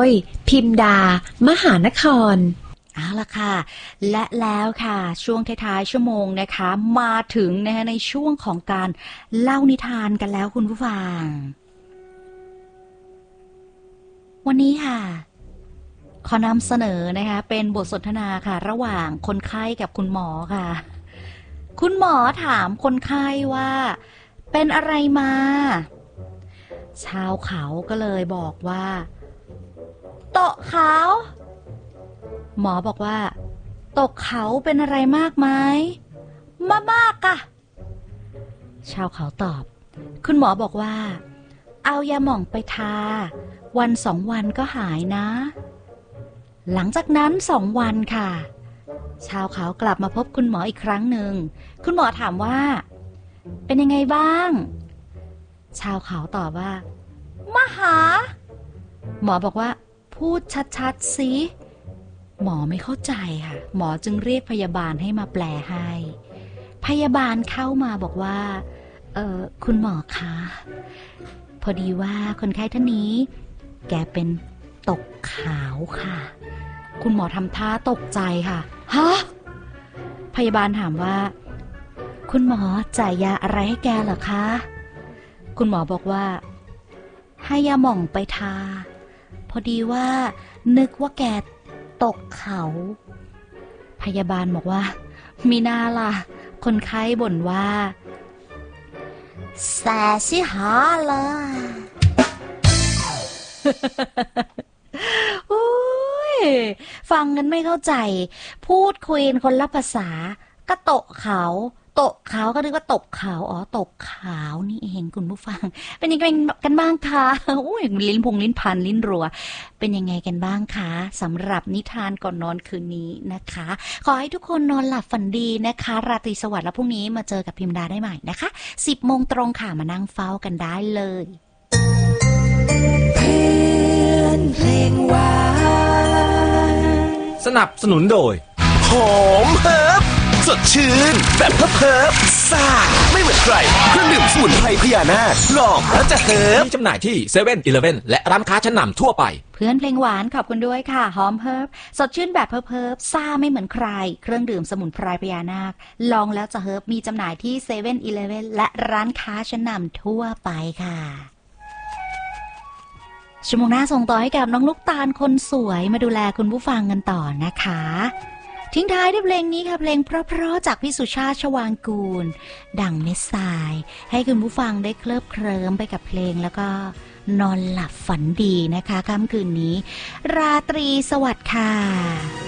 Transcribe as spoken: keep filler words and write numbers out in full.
ยพิมดามหานครเอาล่ะค่ะและแล้วค่ะช่วงท้ายๆชั่วโมงนะคะมาถึงนะคะในช่วงของการเล่านิทานกันแล้วคุณผู้ฟังวันนี้ค่ะขอนำเสนอนะคะเป็นบทสนทนาค่ะระหว่างคนไข้กับคุณหมอค่ะคุณหมอถามคนไข้ว่าเป็นอะไรมาชาวเขาก็เลยบอกว่าตกเขาหมอบอกว่าตกเขาเป็นอะไรมากไหมมามากอะชาวเขาตอบคุณหมอบอกว่าเอายาหม่องไปทาวันสองวันก็หายนะหลังจากนั้นสองวันค่ะชาวเขากลับมาพบคุณหมออีกครั้งหนึ่งคุณหมอถามว่าเป็นยังไงบ้างชาวเขาตอบว่ามาหาหมอบอกว่าพูดชัดๆสิหมอไม่เข้าใจค่ะหมอจึงเรียกพยาบาลให้มาแปลให้พยาบาลเข้ามาบอกว่าเออคุณหมอคะพอดีว่าคนไข้ท่านนี้แกเป็นตกขาวค่ะคุณหมอทำท่าตกใจค่ะฮะพยาบาลถามว่าคุณหมอจ่ายยาอะไรให้แกเหรอคะคุณหมอบอกว่าให้ยาหม่องไปทาพอดีว่านึกว่าแกตกเขาพยาบาลบอกว่ามีหน้าล่ะคนไข้บ่นว่าแสสิหาเลยฟังกันไม่เข้าใจพูดคุยคนละภาษาก็ตกเขาตกเขาก็นึกว่าตกเขาอ๋อตกขาวนี่เองคุณผู้ฟังเป็นยังไงกันบ้างคะอุ้ยลิ้นพงลิ้นพันลิ้นรัวเป็นยังไงกันบ้างคะสำหรับนิทานก่อนนอนคืนนี้นะคะขอให้ทุกคนนอนหลับฝันดีนะคะราตรีสวัสดิ์แล้วพรุ่งนี้มาเจอกับพิมดาได้ใหม่นะคะสิบโมงตรงค่ะมานั่งเฝ้ากันได้เลยเพื่อนเพลงหวานสนับสนุนโดยหอมเฮิร์บสดชื่นแบบเพิบๆซ่าไม่เหมือนใครเครื่องดื่มสมุนไพรพญานาคลองแล้วจะเฮิร์บมีจำหน่ายที่เซเว่นอีเลฟเว่นและร้านค้าชั้นนำทั่วไปเพื่อนเพลงหวานขอบคุณด้วยค่ะหอมเฮิร์บสดชื่นแบบเพิบๆซ่าไม่เหมือนใครเครื่องดื่มสมุนไพรพญานาคลองแล้วจะเฮิร์บมีจำหน่ายที่เซเว่นอีเลฟเว่นและร้านค้าชั้นนำทั่วไปค่ะชั่วโมงหน้าส่งต่อให้กับน้องลูกตาลคนสวยมาดูแลคุณผู้ฟังกันต่อนะคะทิ้งท้ายด้วยเพลงนี้ค่ะเพลงเพราะๆจากพี่สุชาติชวางกูลดั่งเม็ดทรายให้คุณผู้ฟังได้เคลิบเคลิ้มไปกับเพลงแล้วก็นอนหลับฝันดีนะคะค่ำคืนนี้ราตรีสวัสดิ์ค่ะ